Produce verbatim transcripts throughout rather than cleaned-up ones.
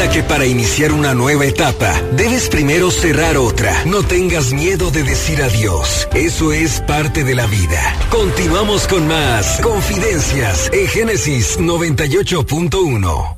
Recuerda que para iniciar una nueva etapa, debes primero cerrar otra. No tengas miedo de decir adiós. Eso es parte de la vida. Continuamos con más Confidencias en Génesis noventa y ocho punto uno.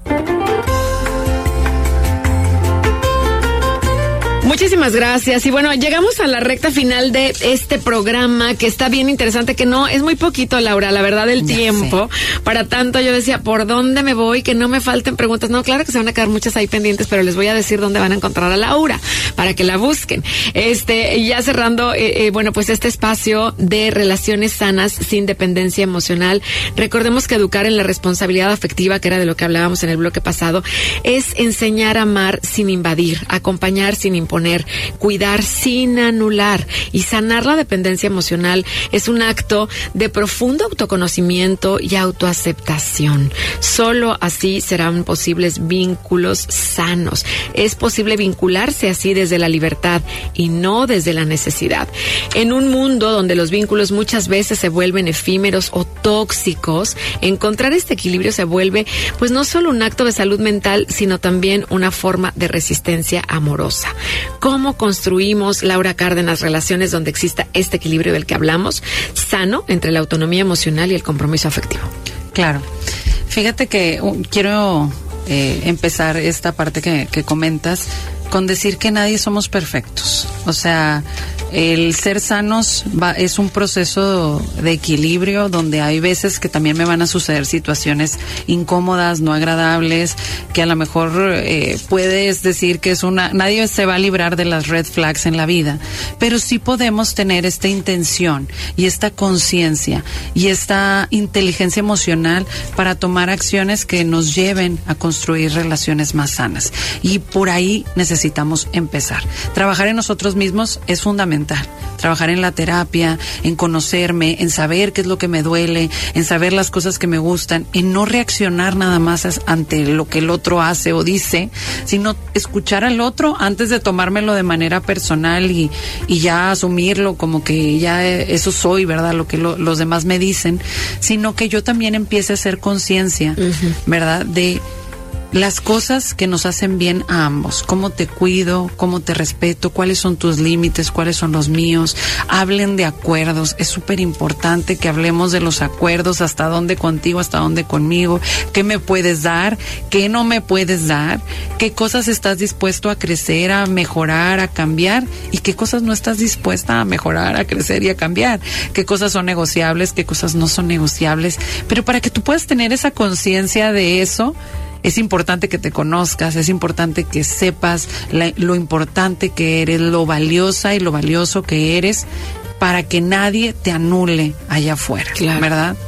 Muchísimas gracias. Y bueno, llegamos a la recta final de este programa que está bien interesante, que no, es muy poquito, Laura, la verdad, el ya tiempo. Sé. Para tanto, yo decía, ¿por dónde me voy? Que no me falten preguntas. No, claro que se van a quedar muchas ahí pendientes, pero les voy a decir dónde van a encontrar a Laura para que la busquen. Este, ya cerrando, eh, eh, bueno, pues este espacio de relaciones sanas sin dependencia emocional. Recordemos que educar en la responsabilidad afectiva, que era de lo que hablábamos en el bloque pasado, es enseñar a amar sin invadir, acompañar sin imponer, cuidar sin anular, y sanar la dependencia emocional es un acto de profundo autoconocimiento y autoaceptación. Solo así serán posibles vínculos sanos. Es posible vincularse así desde la libertad y no desde la necesidad. En un mundo donde los vínculos muchas veces se vuelven efímeros o tóxicos, encontrar este equilibrio se vuelve pues no solo un acto de salud mental, sino también una forma de resistencia amorosa. ¿Cómo construimos, Laura Cárdenas, relaciones donde exista este equilibrio del que hablamos, sano entre la autonomía emocional y el compromiso afectivo? Claro. Fíjate que uh, quiero eh, empezar esta parte que, que comentas con decir que nadie somos perfectos. O sea, el ser sanos va, es un proceso de equilibrio donde hay veces que también me van a suceder situaciones incómodas, no agradables, que a lo mejor eh, puedes decir que es una... Nadie se va a librar de las red flags en la vida, pero sí podemos tener esta intención y esta conciencia y esta inteligencia emocional para tomar acciones que nos lleven a construir relaciones más sanas. Y por ahí necesitamos empezar. Trabajar en nosotros mismos es fundamental. Trabajar en la terapia, en conocerme, en saber qué es lo que me duele, en saber las cosas que me gustan, en no reaccionar nada más ante lo que el otro hace o dice, sino escuchar al otro antes de tomármelo de manera personal y, y ya asumirlo como que ya eso soy, ¿verdad? Lo que lo, los demás me dicen, sino que yo también empiece a hacer conciencia, uh-huh. ¿verdad? De las cosas que nos hacen bien a ambos, cómo te cuido, cómo te respeto, cuáles son tus límites, cuáles son los míos. Hablen de acuerdos, es súper importante que hablemos de los acuerdos, hasta dónde contigo, hasta dónde conmigo, qué me puedes dar, qué no me puedes dar, qué cosas estás dispuesto a crecer, a mejorar, a cambiar, y qué cosas no estás dispuesta a mejorar, a crecer y a cambiar, qué cosas son negociables, qué cosas no son negociables. Pero para que tú puedas tener esa conciencia de eso, es importante que te conozcas, es importante que sepas la, lo importante que eres, lo valiosa y lo valioso que eres, para que nadie te anule allá afuera, claro. ¿verdad?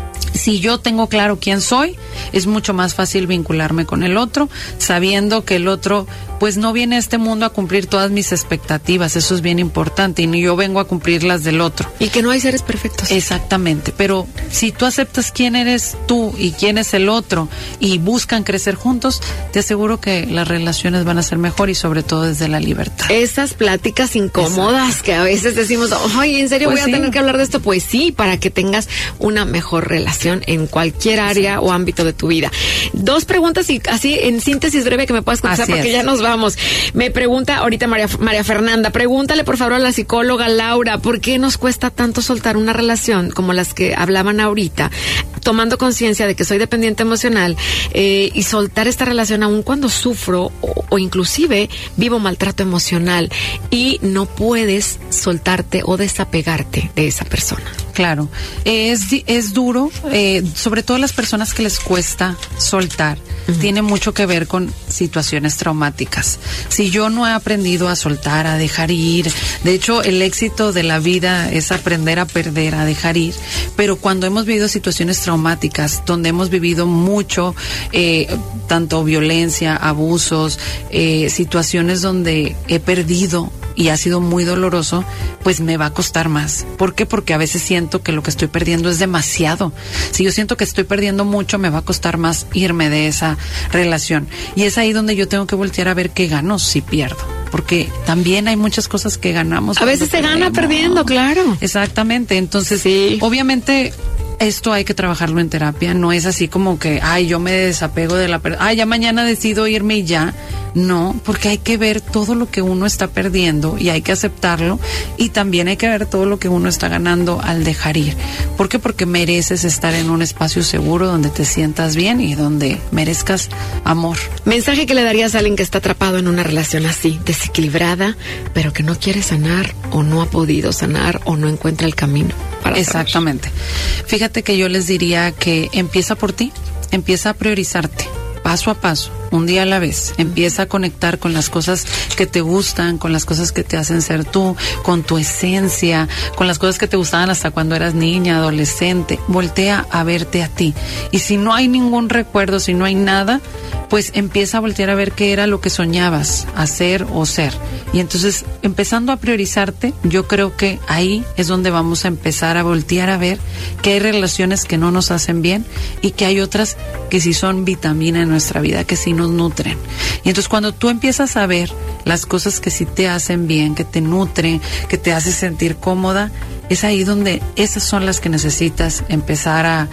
Si yo tengo claro quién soy, es mucho más fácil vincularme con el otro, sabiendo que el otro pues no viene a este mundo a cumplir todas mis expectativas. Eso es bien importante, y ni yo vengo a cumplir las del otro. Y que no hay seres perfectos. Exactamente, pero si tú aceptas quién eres tú y quién es el otro y buscan crecer juntos, te aseguro que las relaciones van a ser mejor, y sobre todo desde la libertad. Esas pláticas incómodas. Exacto. Que a veces decimos, ay, ¿en serio pues voy sí. a tener que hablar de esto? Pues sí, para que tengas una mejor relación en cualquier área Exacto. o ámbito de tu vida. Dos preguntas y así en síntesis breve que me puedas contestar, así porque es. Ya nos vamos. Me pregunta ahorita María, María Fernanda, pregúntale por favor a la psicóloga Laura, ¿por qué nos cuesta tanto soltar una relación como las que hablaban ahorita, tomando conciencia de que soy dependiente emocional, eh, y soltar esta relación aún cuando sufro o, o inclusive vivo maltrato emocional, y no puedes soltarte o desapegarte de esa persona? Claro, es, es duro, eh, sobre todo las personas que les cuesta soltar, uh-huh. tiene mucho que ver con situaciones traumáticas. Si yo no he aprendido a soltar, a dejar ir, de hecho el éxito de la vida es aprender a perder, a dejar ir, pero cuando hemos vivido situaciones traumáticas, donde hemos vivido mucho, eh, tanto violencia, abusos, eh, situaciones donde he perdido y ha sido muy doloroso, pues me va a costar más. ¿Por qué? Porque a veces siento que lo que estoy perdiendo es demasiado. Si yo siento que estoy perdiendo mucho, me va a costar más irme de esa relación. Y es ahí donde yo tengo que voltear a ver qué gano si pierdo. Porque también hay muchas cosas que ganamos. A veces se gana perdiendo, claro. Exactamente. Entonces, sí. obviamente, esto hay que trabajarlo en terapia, no es así como que, ay, yo me desapego de la persona, ay, ya mañana decido irme y ya. No, porque hay que ver todo lo que uno está perdiendo y hay que aceptarlo, y también hay que ver todo lo que uno está ganando al dejar ir. ¿Por qué? Porque mereces estar en un espacio seguro donde te sientas bien y donde merezcas amor. Mensaje que le darías a alguien que está atrapado en una relación así, desequilibrada, pero que no quiere sanar o no ha podido sanar o no encuentra el camino para Exactamente. Saber. Fíjate que yo les diría que empieza por ti, empieza a priorizarte. Paso a paso, un día a la vez. Empieza a conectar con las cosas que te gustan, con las cosas que te hacen ser tú, con tu esencia, con las cosas que te gustaban hasta cuando eras niña, adolescente. Voltea a verte a ti. Y si no hay ningún recuerdo, si no hay nada, pues empieza a voltear a ver qué era lo que soñabas hacer o ser. Y entonces, empezando a priorizarte, yo creo que ahí es donde vamos a empezar a voltear a ver que hay relaciones que no nos hacen bien y que hay otras que sí son vitamina en nuestra vida, que sí nos nutren. Y entonces cuando tú empiezas a ver las cosas que sí te hacen bien, que te nutren, que te hacen sentir cómoda, es ahí donde esas son las que necesitas empezar a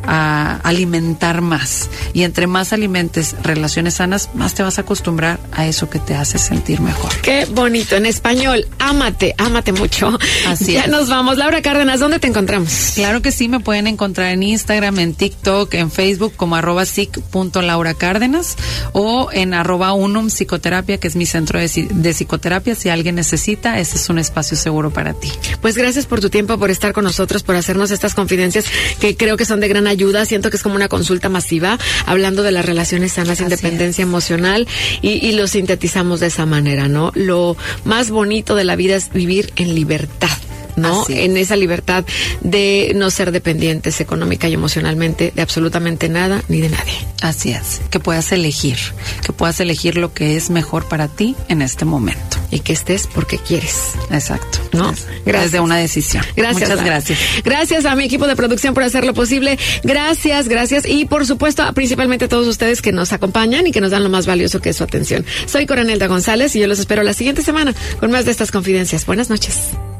a alimentar más. Y entre más alimentes relaciones sanas, más te vas a acostumbrar a eso que te hace sentir mejor. Qué bonito. En español, ámate, ámate mucho. Así ya es. Nos vamos. Laura Cárdenas, ¿dónde te encontramos? Claro que sí, me pueden encontrar en Instagram, en TikTok, en Facebook como arroba psic punto Laura Cárdenas o en arroba unum psicoterapia, que es mi centro de, de psicoterapia. Si alguien necesita, ese es un espacio seguro para ti. Pues gracias por tu tiempo, por estar con nosotros, por hacernos estas confidencias que creo que son de gran ayuda. Siento que es como una consulta masiva hablando de las relaciones sanas, Así independencia es. emocional, y, y lo sintetizamos de esa manera, ¿no? Lo más bonito de la vida es vivir en libertad, ¿no? Así es. En esa libertad de no ser dependientes económica y emocionalmente de absolutamente nada ni de nadie. Así es, que puedas elegir, que puedas elegir lo que es mejor para ti en este momento. Y que estés porque quieres. Exacto. ¿No? Gracias. Desde una decisión. Gracias. Muchas a, gracias. Gracias a mi equipo de producción por hacerlo posible. Gracias, gracias. Y por supuesto, a, principalmente a todos ustedes que nos acompañan y que nos dan lo más valioso que es su atención. Soy Coronelda González y yo los espero la siguiente semana con más de estas confidencias. Buenas noches.